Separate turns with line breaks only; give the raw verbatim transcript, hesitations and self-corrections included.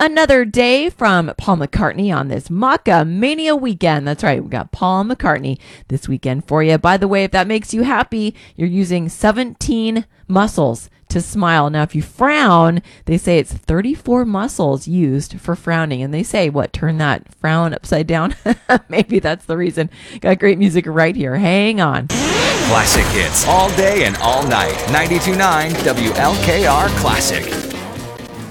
Another day from Paul McCartney on this Maca Mania weekend. That's right, we got Paul McCartney this weekend for you. By the way, if that makes you happy, you're using seventeen muscles to smile. Now, if you frown, they say it's thirty-four muscles used for frowning. And they say, what, turn that frown upside down? Maybe that's the reason. Got great music right here. Hang on.
Classic hits all day and all night. ninety-two point nine W L K R Classic.